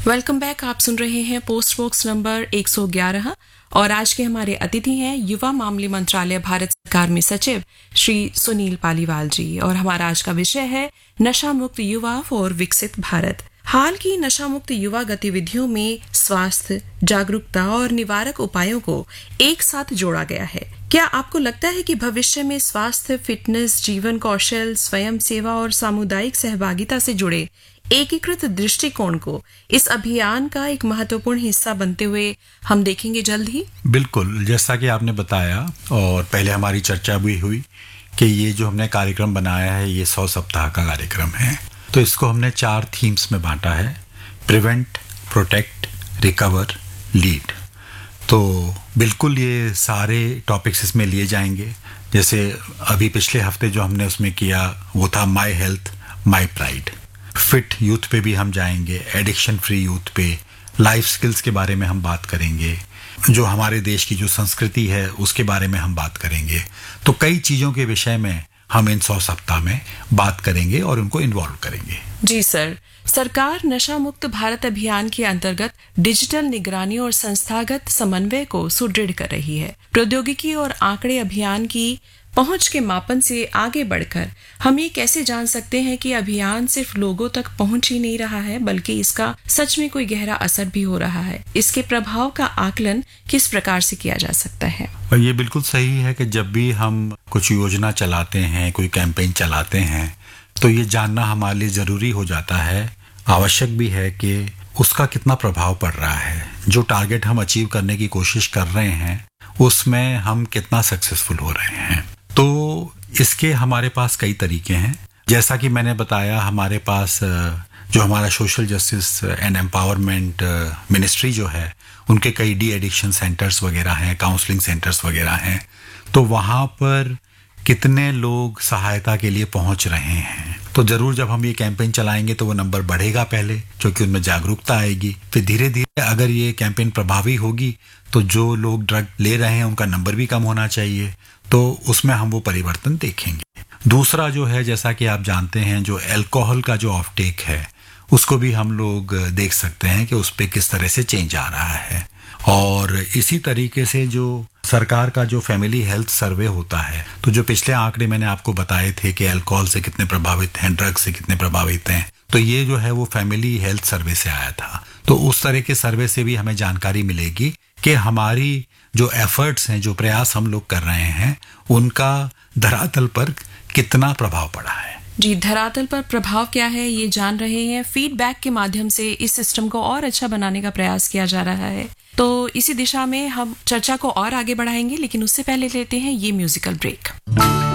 Welcome back. आप सुन रहे हैं पोस्ट बॉक्स नंबर 111 और आज के हमारे अतिथि हैं युवा मामले मंत्रालय भारत सरकार में सचिव श्री सुनील पालीवाल जी और हमारा आज का विषय है नशा मुक्त युवा फॉर विकसित भारत। हाल की नशा मुक्त युवा गतिविधियों में स्वास्थ्य, जागरूकता और निवारक उपायों को एक साथ जोड़ा गया है। क्या आपको लगता है कि भविष्य में स्वास्थ्य, फिटनेस, जीवन कौशल, स्वयं सेवा और सामुदायिक सहभागिता से जुड़े एकीकृत दृष्टिकोण को इस अभियान का एक महत्वपूर्ण हिस्सा बनते हुए हम देखेंगे जल्द ही? बिल्कुल, जैसा कि आपने बताया और पहले हमारी चर्चा भी हुई कि ये जो हमने कार्यक्रम बनाया है ये 100 सप्ताह का कार्यक्रम है। तो इसको हमने 4 थीम्स में बांटा है: प्रिवेंट, प्रोटेक्ट, रिकवर, लीड। तो बिल्कुल ये सारे टॉपिक्स इसमें लिए जाएंगे। जैसे अभी पिछले हफ्ते जो हमने उसमें किया वो था my health my pride. Fit youth पे भी हम जाएंगे, एडिक्शन फ्री यूथ पे, लाइफ स्किल्स के बारे में हम बात करेंगे, जो हमारे देश की जो संस्कृति है उसके बारे में हम बात करेंगे। तो कई चीज़ों के विषय में हम इन 100 सप्ताह में बात करेंगे और उनको इन्वॉल्व करेंगे। जी सर। सरकार नशा मुक्त भारत अभियान के अंतर्गत डिजिटल निगरानी और संस्थागत समन्वय को सुदृढ़ कर रही है। प्रौद्योगिकी और आंकड़े अभियान की पहुंच के मापन से आगे बढ़कर हम ये कैसे जान सकते हैं कि अभियान सिर्फ लोगों तक पहुंच ही नहीं रहा है बल्कि इसका सच में कोई गहरा असर भी हो रहा है? इसके प्रभाव का आकलन किस प्रकार से किया जा सकता है? ये बिल्कुल सही है कि जब भी हम कुछ योजना चलाते हैं, कोई कैंपेन चलाते हैं, तो ये जानना हमारे लिए ज़रूरी हो जाता है, आवश्यक भी है कि उसका कितना प्रभाव पड़ रहा है। जो टारगेट हम अचीव करने की कोशिश कर रहे हैं उसमें हम कितना सक्सेसफुल हो रहे हैं। तो इसके हमारे पास कई तरीके हैं। जैसा कि मैंने बताया, हमारे पास जो हमारा social justice and empowerment ministry जो है उनके कई डी एडिक्शन सेंटर्स वगैरह हैं, काउंसलिंग सेंटर्स वगैरह हैं। तो वहाँ पर कितने लोग सहायता के लिए पहुँच रहे हैं। तो ज़रूर जब हम ये कैंपेन चलाएंगे तो वो नंबर बढ़ेगा पहले, क्योंकि उनमें जागरूकता आएगी। फिर धीरे धीरे अगर ये कैंपेन प्रभावी होगी तो जो लोग ड्रग ले रहे हैं उनका नंबर भी कम होना चाहिए। तो उसमें हम वो परिवर्तन देखेंगे। दूसरा जो है, जैसा कि आप जानते हैं, जो अल्कोहल का जो ऑफटेक है उसको भी हम लोग देख सकते हैं कि उस पर किस तरह से चेंज आ रहा है। और इसी तरीके से जो सरकार का जो फैमिली हेल्थ सर्वे होता है, तो जो पिछले आंकड़े मैंने आपको बताए थे कि अल्कोहल से कितने प्रभावित हैं, ड्रग से कितने प्रभावित हैं, तो ये जो है वो फैमिली हेल्थ सर्वे से आया था। तो उस तरह के सर्वे से भी हमें जानकारी मिलेगी कि हमारी जो एफर्ट्स हैं, जो प्रयास हम लोग कर रहे हैं, उनका धरातल पर कितना प्रभाव पड़ा है। जी, धरातल पर प्रभाव क्या है ये जान रहे हैं। फीडबैक के माध्यम से इस सिस्टम को और अच्छा बनाने का प्रयास किया जा रहा है। तो इसी दिशा में हम चर्चा को और आगे बढ़ाएंगे, लेकिन उससे पहले लेते हैं ये म्यूजिकल ब्रेक।